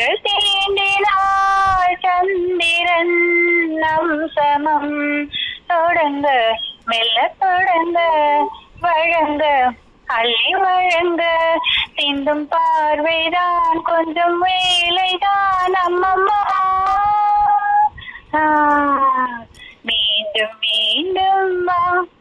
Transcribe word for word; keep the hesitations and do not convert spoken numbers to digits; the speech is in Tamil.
விரல் தீண்டினாள் சந்திரன் நம் சமம். தொடங்க மெல்ல தொடங்க வழங்க அள்ளி வழங்க சிந்தும் பார்வைதான் கொஞ்சம் வேலைதான் அம்மம்மா.